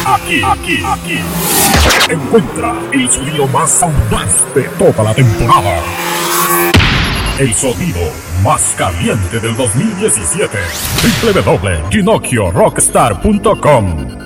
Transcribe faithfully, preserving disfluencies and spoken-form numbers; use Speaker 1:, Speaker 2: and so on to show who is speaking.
Speaker 1: Aquí, aquí, aquí. Encuentra el sonido más audaz de toda la temporada. El sonido más caliente del dos mil diecisiete. doble u doble u doble u punto ginocchio rockstar punto com